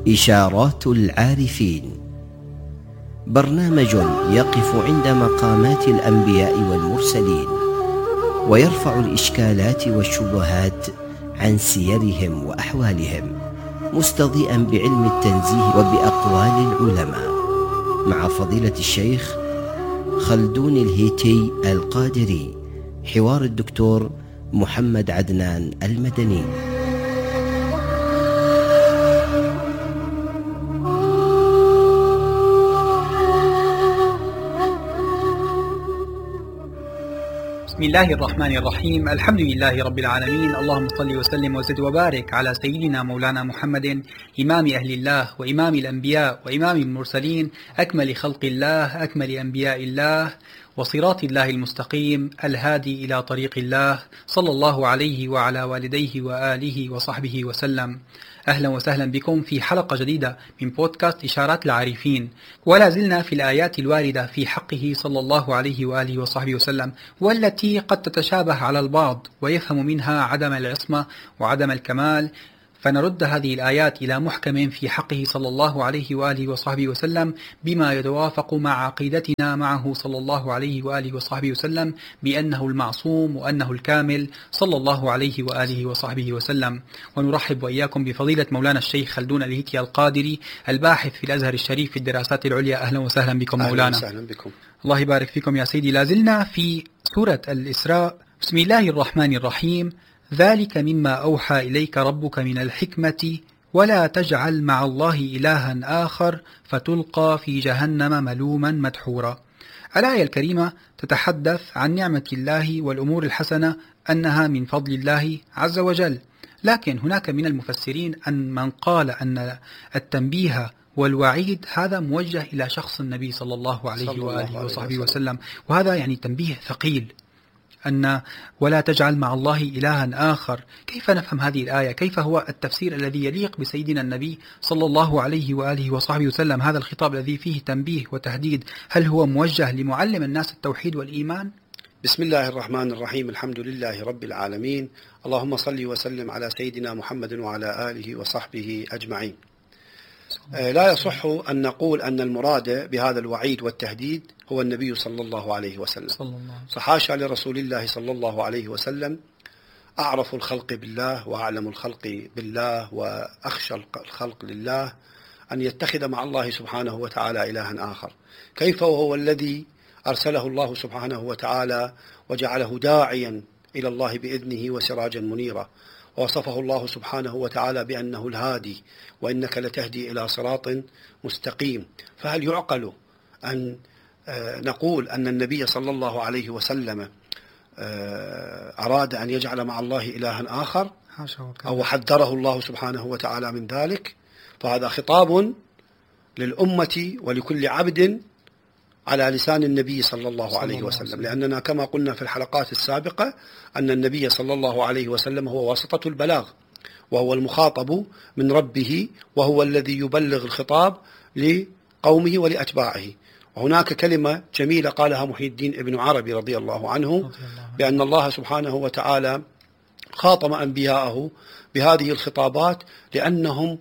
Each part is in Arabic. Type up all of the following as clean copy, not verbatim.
إشارات العارفين، برنامج يقف عند مقامات الأنبياء والمرسلين ويرفع الإشكالات والشبهات عن سيرهم وأحوالهم، مستضيئا بعلم التنزيه وبأقوال العلماء، مع فضيلة الشيخ خلدون الهيتي القادري. حوار الدكتور محمد عدنان المدني. بسم الله الرحمن الرحيم. الحمد لله رب العالمين، اللهم صل وسلم وزد وبارك على سيدنا مولانا محمد، إمام أهل الله وإمام الأنبياء وإمام المرسلين، أكمل خلق الله، أكمل أنبياء الله، وصراط الله المستقيم، الهادي إلى طريق الله، صلى الله عليه وعلى والديه وآله وصحبه وسلم. أهلا وسهلا بكم في حلقة جديدة من بودكاست إشارات العارفين، ولا زلنا في الآيات الواردة في حقه صلى الله عليه وآله وصحبه وسلم، والتي قد تتشابه على البعض ويفهم منها عدم العصمة وعدم الكمال، فنرد هذه الآيات إلى محكم في حقه صلى الله عليه وآله وصحبه وسلم بما يتوافق مع عقيدتنا معه صلى الله عليه وآله وصحبه وسلم بأنه المعصوم وأنه الكامل صلى الله عليه وآله وصحبه وسلم. ونرحب وإياكم بفضيلة مولانا الشيخ خلدون الهيتي القادري، الباحث في الأزهر الشريف في الدراسات العليا. أهلا وسهلا بكم مولانا. أهلا وسهلا بكم. الله يبارك فيكم يا سيدي. لازلنا في سورة الإسراء. بسم الله الرحمن الرحيم. ذلك مما أوحى إليك ربك من الحكمة ولا تجعل مع الله إلها آخر فتلقى في جهنم ملوما مدحورا. الآية الكريمة تتحدث عن نعمة الله والأمور الحسنة أنها من فضل الله عز وجل، لكن هناك من المفسرين من قال أن التنبيه والوعيد هذا موجه إلى شخص النبي صلى الله عليه وآله وصحبه وسلم، وهذا يعني تنبيه ثقيل، أن ولا تجعل مع الله إلها آخر. كيف نفهم هذه الآية؟ كيف هو التفسير الذي يليق بسيدنا النبي صلى الله عليه وآله وصحبه وسلم؟ هذا الخطاب الذي فيه تنبيه وتهديد، هل هو موجه لمعلم الناس التوحيد والإيمان؟ بسم الله الرحمن الرحيم. الحمد لله رب العالمين، اللهم صل وسلم على سيدنا محمد وعلى آله وصحبه أجمعين. لا يصح أن نقول أن المراد بهذا الوعيد والتهديد هو النبي صلى الله عليه وسلم. فحاشا لرسول الله صلى الله عليه وسلم، أعرف الخلق بالله وأعلم الخلق بالله وأخشى الخلق لله، أن يتخذ مع الله سبحانه وتعالى إلها آخر. كيف وهو الذي أرسله الله سبحانه وتعالى وجعله داعيا إلى الله بإذنه وسراجا منيرا، ووصفه الله سبحانه وتعالى بأنه الهادي، وإنك لتهدي إلى صراط مستقيم. فهل يعقل أن نقول أن النبي صلى الله عليه وسلم أراد أن يجعل مع الله إلها آخر أو حذره الله سبحانه وتعالى من ذلك؟ فهذا خطاب للأمة ولكل عبد على لسان النبي صلى الله عليه وسلم، لأننا كما قلنا في الحلقات السابقة أن النبي صلى الله عليه وسلم هو واسطة البلاغ، وهو المخاطب من ربه، وهو الذي يبلغ الخطاب لقومه ولأتباعه. وهناك كلمة جميلة قالها محي الدين ابن عربي رضي الله عنه، بأن الله سبحانه وتعالى خاطب أنبياءه بهذه الخطابات لأنهم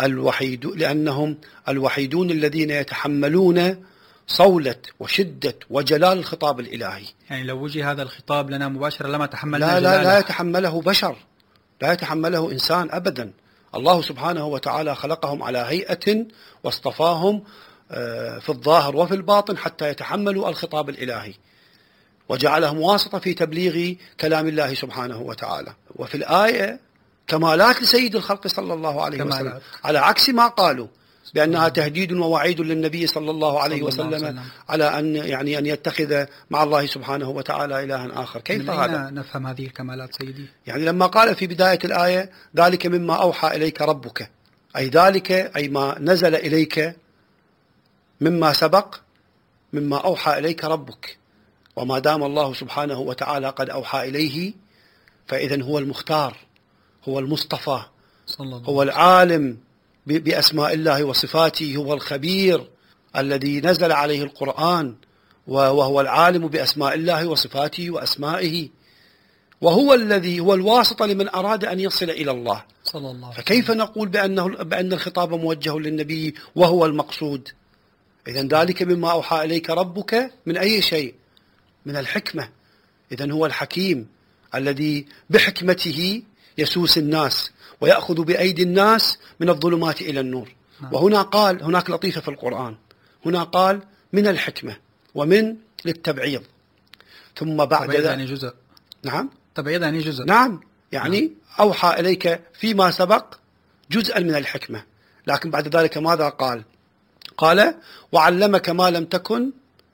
الوحيدون الذين يتحملون صولة وشدة وجلال الخطاب الإلهي. يعني لو وجه هذا الخطاب لنا مباشرة لما تحملنا لا يتحمله بشر، لا يتحمله إنسان أبدا. الله سبحانه وتعالى خلقهم على هيئة واصطفاهم في الظاهر وفي الباطن حتى يتحملوا الخطاب الإلهي، وجعلهم واسطة في تبليغ كلام الله سبحانه وتعالى. وفي الآية كمالات لسيد الخلق صلى الله عليه وسلم، على عكس ما قالوا بأنها تهديد ووعيد للنبي صلى الله عليه وسلم على أن يتخذ مع الله سبحانه وتعالى إلها آخر. كيف هذا؟ نفهم هذه الكمالات سيدي. يعني لما قال في بداية الآية ذلك مما أوحى إليك ربك، أي ذلك أي ما نزل إليك مما سبق، مما أوحى إليك ربك. وما دام الله سبحانه وتعالى قد أوحى إليه فإذن هو المختار، هو المصطفى، هو العالم بأسماء الله وصفاته، هو الخبير الذي نزل عليه القرآن، وهو العالم بأسماء الله وصفاته وأسمائه. وهو الذي هو الواسطة لمن أراد أن يصل إلى الله. صلى الله عليه وسلم. فكيف نقول بأن الخطاب موجه للنبي وهو المقصود؟ إذن ذلك مما أوحى إليك ربك من أي شيء؟ من الحكمة. إذن هو الحكيم الذي بحكمته يسوس الناس ويأخذ بأيدي الناس من الظلمات إلى النور. وهنا قال، هناك لطيفة في القرآن، هنا قال من الحكمة ومن للتبعيض، ثم بعد ذلك يعني جزء. نعم، تبعيض يعني جزء. نعم، يعني أوحى إليك فيما سبق جزءا من الحكمة، لكن بعد ذلك ماذا قال؟ قال وعلمك ما لم تكن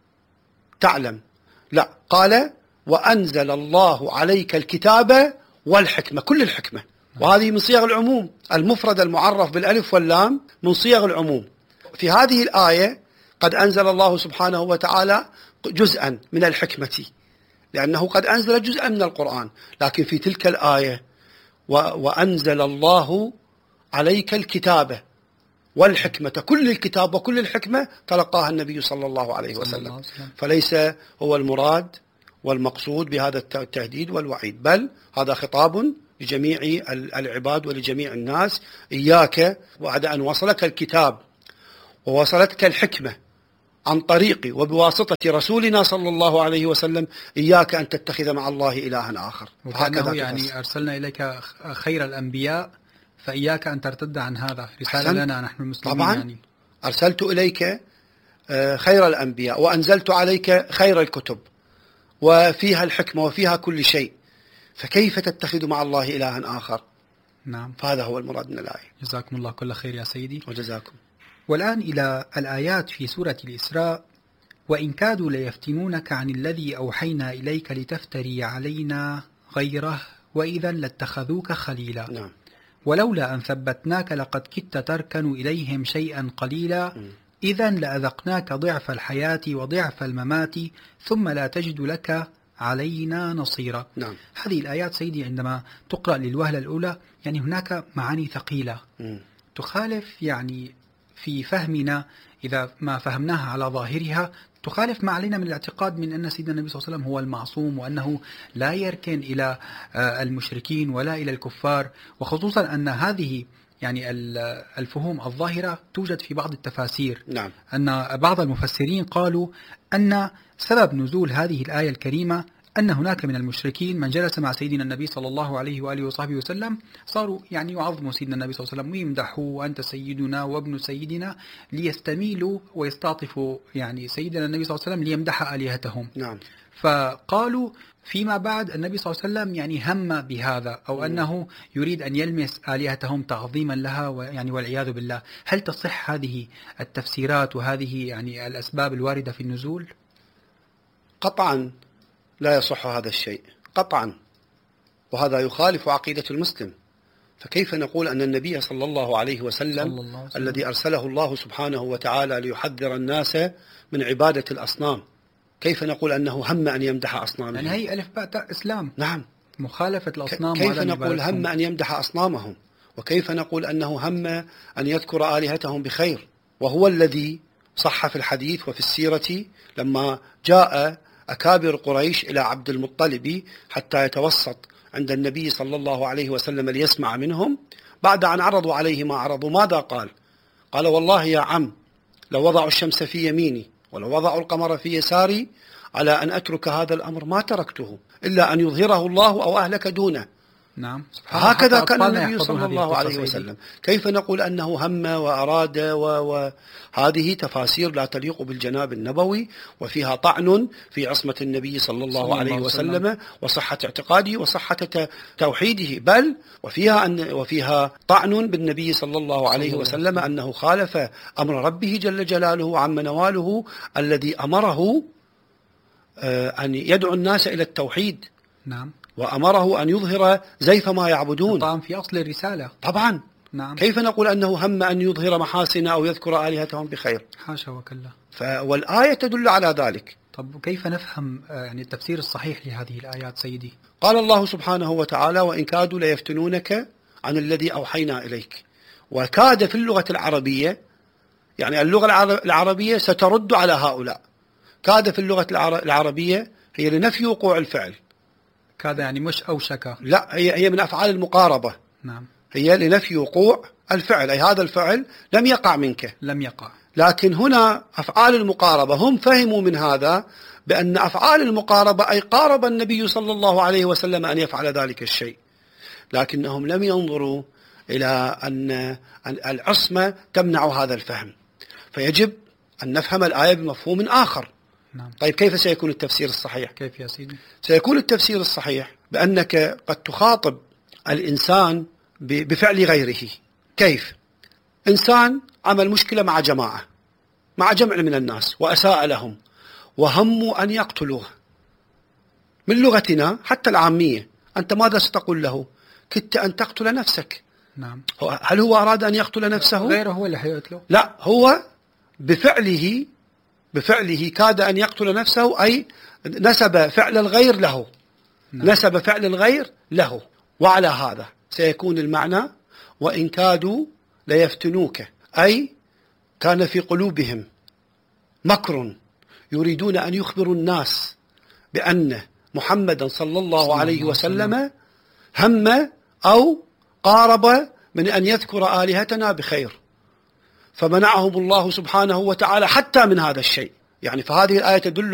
تعلم. لا، قال وأنزل الله عليك الكتاب والحكمة، كل الحكمة. وهذه من صيغ العموم، المفرد المعرف بالألف واللام من صيغ العموم. في هذه الآية قد أنزل الله سبحانه وتعالى جزءا من الحكمة، لأنه قد أنزل جزءا من القرآن، لكن في تلك الآية وأنزل الله عليك الكتاب والحكمة، كل الكتاب وكل الحكمة تلقاها النبي صلى الله عليه وسلم. فليس هو المراد والمقصود بهذا التهديد والوعيد، بل هذا خطاب لجميع العباد ولجميع الناس. إياك بعد أن وصلك الكتاب ووصلتك الحكمة عن طريقي وبواسطة رسولنا صلى الله عليه وسلم، إياك أن تتخذ مع الله إلها آخر. وكأنه يعني أرسلنا إليك خير الأنبياء، فإياك أن ترتد عن هذا. رسالة لنا نحن المسلمين. طبعا يعني أرسلت إليك خير الأنبياء وأنزلت عليك خير الكتب وفيها الحكمة وفيها كل شيء، فكيف تتخذ مع الله إلها آخر؟ نعم، فهذا هو المراد من الآية. جزاكم الله كل خير يا سيدي. وجزاكم. والآن إلى الآيات في سورة الإسراء. وإن كادوا ليفتنونك عن الذي أوحينا إليك لتفتري علينا غيره وإذا لاتخذوك خليلا. نعم. ولولا أن ثبتناك لقد كدت تركن إليهم شيئا قليلا إذا لأذقناك ضعف الحياة وضعف الممات ثم لا تجد لك علينا نصيرا. نعم. هذه الآيات سيدي عندما تقرأ للوهلة الأولى يعني هناك معاني ثقيلة تخالف يعني في فهمنا، إذا ما فهمناها على ظاهرها تخالف ما علينا من الاعتقاد من أن سيدنا النبي صلى الله عليه وسلم هو المعصوم وأنه لا يركن إلى المشركين ولا إلى الكفار، وخصوصا أن هذه يعني الفهوم الظاهرة توجد في بعض التفاسير. نعم. أن بعض المفسرين قالوا أن سبب نزول هذه الآية الكريمة أن هناك من المشركين من جلس مع سيدنا النبي صلى الله عليه وآله وصحبه وسلم، صاروا يعني يعظموا سيدنا النبي صلى الله عليه وسلم ويمدحوا وأنت سيدنا وابن سيدنا، ليستميلوا ويستعطفوا يعني سيدنا النبي صلى الله عليه وسلم ليمدح آلهتهم. نعم. فقالوا فيما بعد النبي صلى الله عليه وسلم يعني هم بهذا، أو أنه يريد أن يلمس آلهتهم تعظيما لها ويعني والعياذ بالله. هل تصح هذه التفسيرات وهذه يعني الأسباب الواردة في النزول؟ قطعا لا يصح هذا الشيء قطعا، وهذا يخالف عقيدة المسلم. فكيف نقول أن النبي صلى الله عليه وسلم الذي أرسله الله سبحانه وتعالى ليحذر الناس من عبادة الأصنام، كيف نقول أنه هم أن يمدح أصنامهم؟ يعني هي ألف باء إسلام. نعم. مخالفة الأصنام. كيف نقول هم أن يمدح أصنامهم؟ وكيف نقول أنه هم أن يذكر آلهتهم بخير؟ وهو الذي صح في الحديث وفي السيرة لما جاء أكابر قريش إلى عبد المطلب حتى يتوسط عند النبي صلى الله عليه وسلم ليسمع منهم، بعد أن عرضوا عليه ما عرضوا ماذا قال؟ قال والله يا عم لو وضعوا الشمس في يميني ولو وضعوا القمر في يساري على أن أترك هذا الأمر ما تركته إلا أن يظهره الله أو أهلك دونه. نعم. هكذا كان النبي صلى الله عليه وسلم. كيف نقول أنه هم وأراد وهذه تفاسير لا تليق بالجناب النبوي، وفيها طعن في عصمة النبي صلى الله عليه وسلم وصحة اعتقاده وصحة توحيده، بل وفيها طعن بالنبي صلى الله عليه وسلم أنه خالف أمر ربه جل جلاله عم نواله الذي أمره أن يدعو الناس إلى التوحيد. نعم. وأمره أن يظهر زيف ما يعبدون. طبعا في أصل الرسالة. طبعا. نعم. كيف نقول أنه هم أن يظهر محاسن أو يذكر آلهتهم بخير؟ حاشا وكلا. والآية تدل على ذلك. طب كيف نفهم يعني التفسير الصحيح لهذه الآيات سيدي؟ قال الله سبحانه وتعالى وإن كادوا ليفتنونك عن الذي أوحينا إليك. وكاد في اللغة العربية يعني اللغة العربية سترد على هؤلاء. كاد في اللغة العربية هي لنفي وقوع الفعل. كاد يعني مش أوشك. لا، هي من أفعال المقاربة. نعم. هي لنفي وقوع الفعل، أي هذا الفعل لم يقع منك. لم يقع. لكن هنا أفعال المقاربة هم فهموا من هذا بأن أفعال المقاربة أي قارب النبي صلى الله عليه وسلم أن يفعل ذلك الشيء، لكنهم لم ينظروا إلى أن العصمة تمنع هذا الفهم، فيجب أن نفهم الآية بمفهوم آخر. نعم. طيب كيف سيكون التفسير الصحيح؟ كيف يا سيدي؟ سيكون التفسير الصحيح بأنك قد تخاطب الإنسان بفعل غيره. كيف؟ إنسان عمل مشكلة مع جماعة، مع جمع من الناس، وأساء لهم وهموا أن يقتلوه. من لغتنا حتى العامية، أنت ماذا ستقول له؟ كدت أن تقتل نفسك. نعم. هل هو أراد أن يقتل نفسه؟ غيره هو اللي حيقتله. لا، هو بفعله كاد أن يقتل نفسه، أي نسب فعل الغير له. نعم. نسب فعل الغير له. وعلى هذا سيكون المعنى وإن كادوا ليفتنوك، أي كان في قلوبهم مكر يريدون أن يخبروا الناس بأن محمدا صلى الله عليه وسلم هم أو قارب من أن يذكر آلهتنا بخير، فمنعهم الله سبحانه وتعالى حتى من هذا الشيء. يعني فهذه الآية تدل